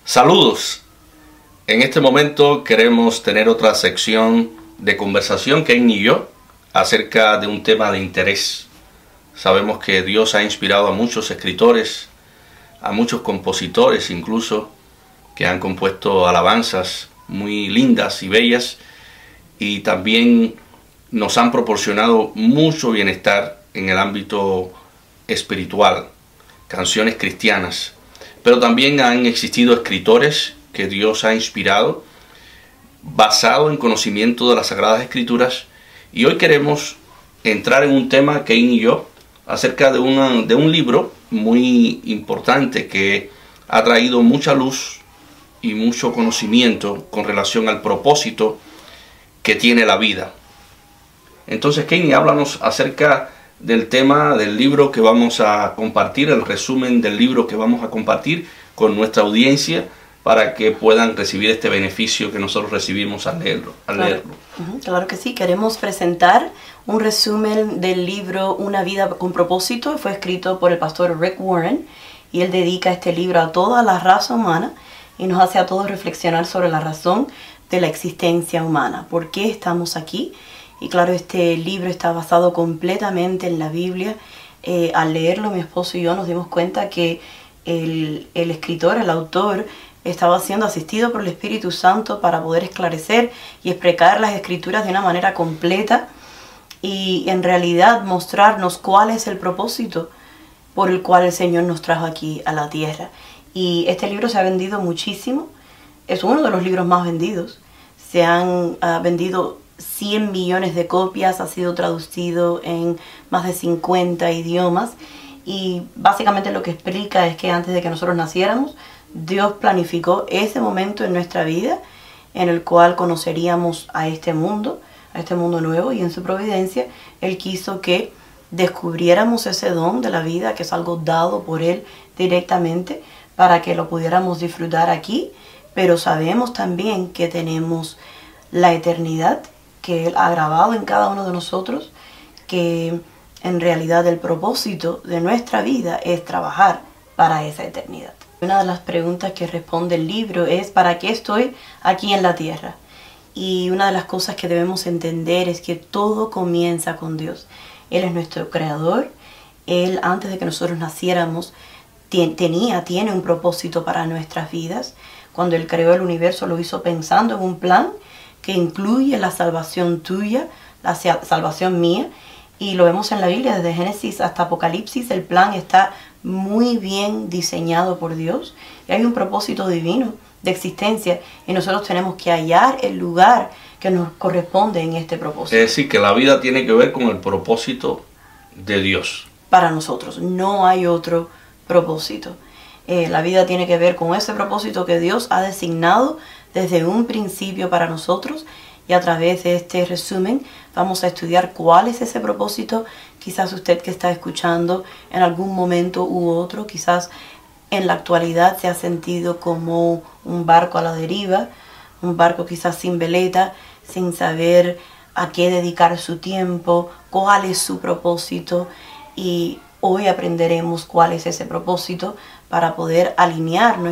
Saludos. En este momento queremos tener otra sección de conversación, Ken y yo, acerca de un tema de interés. Sabemos que Dios ha inspirado a muchos escritores, a muchos compositores incluso, que han compuesto alabanzas muy lindas y bellas, y también nos han proporcionado mucho bienestar en el ámbito espiritual, canciones cristianas. Pero también han existido escritores que Dios ha inspirado basado en conocimiento de las Sagradas Escrituras, y hoy queremos entrar en un tema, Ken y yo, acerca de un libro muy importante que ha traído mucha luz y mucho conocimiento con relación al propósito que tiene la vida. Entonces, Ken, háblanos acerca del tema del libro que vamos a compartir, el resumen del libro que vamos a compartir con nuestra audiencia para que puedan recibir este beneficio que nosotros recibimos al leerlo. Claro que sí, queremos presentar un resumen del libro Una vida con propósito. Fue escrito por el pastor Rick Warren y él dedica este libro a toda la raza humana y nos hace a todos reflexionar sobre la razón de la existencia humana, por qué estamos aquí. Y claro, este libro está basado completamente en la Biblia. Al leerlo, mi esposo y yo nos dimos cuenta que el escritor, el autor, estaba siendo asistido por el Espíritu Santo para poder esclarecer y explicar las Escrituras de una manera completa y en realidad mostrarnos cuál es el propósito por el cual el Señor nos trajo aquí a la tierra. Y este libro se ha vendido muchísimo. Es uno de los libros más vendidos. Se han vendido 100 millones de copias, ha sido traducido en más de 50 idiomas y básicamente lo que explica es que antes de que nosotros naciéramos, Dios planificó ese momento en nuestra vida en el cual conoceríamos a este mundo nuevo, y en su providencia Él quiso que descubriéramos ese don de la vida, que es algo dado por Él directamente para que lo pudiéramos disfrutar aquí, pero sabemos también que tenemos la eternidad que Él ha grabado en cada uno de nosotros, que en realidad el propósito de nuestra vida es trabajar para esa eternidad. Una de las preguntas que responde el libro es ¿para qué estoy aquí en la tierra? Y una de las cosas que debemos entender es que todo comienza con Dios. Él es nuestro creador. Él, antes de que nosotros naciéramos, tiene un propósito para nuestras vidas. Cuando Él creó el universo, lo hizo pensando en un plan que incluye la salvación tuya, la salvación mía, y lo vemos en la Biblia desde Génesis hasta Apocalipsis. El plan está muy bien diseñado por Dios y hay un propósito divino de existencia y nosotros tenemos que hallar el lugar que nos corresponde en este propósito. Es decir, que la vida tiene que ver con el propósito de Dios. Para nosotros no hay otro propósito. La vida tiene que ver con ese propósito que Dios ha designado desde un principio para nosotros, y a través de este resumen vamos a estudiar cuál es ese propósito. Quizás usted que está escuchando en algún momento u otro, quizás en la actualidad se ha sentido como un barco a la deriva, un barco quizás sin veleta, sin saber a qué dedicar su tiempo, cuál es su propósito, y hoy aprenderemos cuál es ese propósito para poder alinear